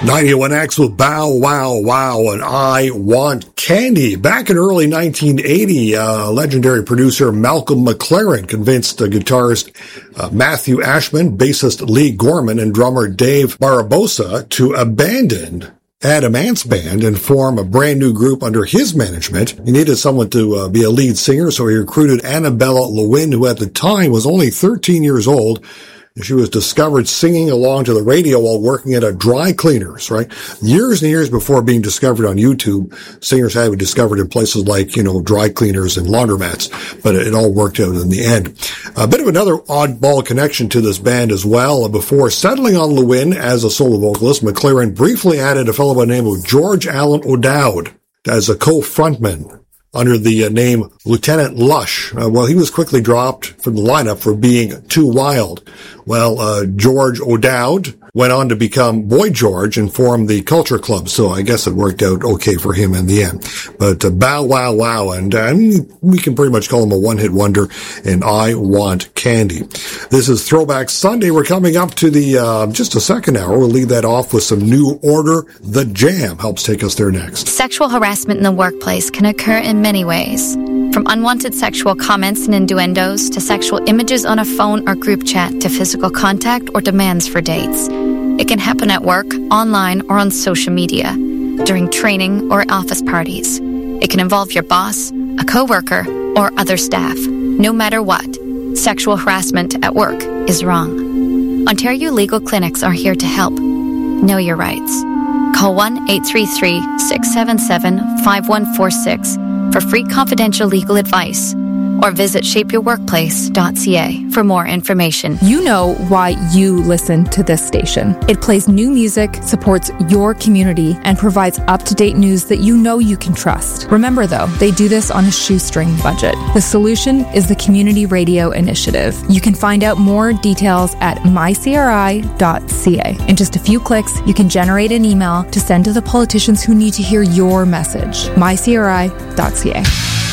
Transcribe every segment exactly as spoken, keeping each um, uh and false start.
ninety-one X with Bow Wow Wow and I Want Candy. Back in early nineteen eighty, uh, legendary producer Malcolm McLaren convinced uh, guitarist uh, Matthew Ashman, bassist Lee Gorman, and drummer Dave Barbosa to abandon Adam Ant's band and form a brand new group under his management. He needed someone to uh, be a lead singer, so he recruited Annabella Lewin, who at the time was only thirteen years old. She was discovered singing along to the radio while working at a dry cleaners, right? Years and years before being discovered on YouTube, singers had been discovered in places like, you know, dry cleaners and laundromats, but it, it all worked out in the end. A bit of another oddball connection to this band as well. Before settling on Lewin as a solo vocalist, McLaren briefly added a fellow by the name of George Allen O'Dowd as a co-frontman under the uh, name Lieutenant Lush. Uh, well, he was quickly dropped from the lineup for being too wild. Well, uh, George O'Dowd went on to become Boy George and form the Culture Club, so I guess it worked out okay for him in the end. But uh, Bow Wow Wow, and uh, we can pretty much call him a one-hit wonder, and I Want Candy. This is Throwback Sunday. We're coming up to the, uh, just a second hour. We'll leave that off with some New Order. The Jam helps take us there next. Sexual harassment in the workplace can occur in many ways. From unwanted sexual comments and innuendos to sexual images on a phone or group chat to physical contact or demands for dates. It can happen at work, online, or on social media, during training or office parties. It can involve your boss, a coworker, or other staff. No matter what, sexual harassment at work is wrong. Ontario Legal Clinics are here to help. Know your rights. Call one eight three three, six seven seven, five one four six for free confidential legal advice, or visit shape your workplace dot c a for more information. You know why you listen to this station. It plays new music, supports your community, and provides up-to-date news that you know you can trust. Remember, though, they do this on a shoestring budget. The solution is the Community Radio Initiative. You can find out more details at my c r i dot c a. In just a few clicks, you can generate an email to send to the politicians who need to hear your message. my c r i dot c a.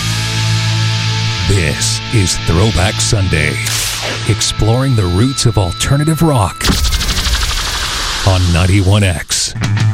This is Throwback Sunday, exploring the roots of alternative rock on ninety-one X.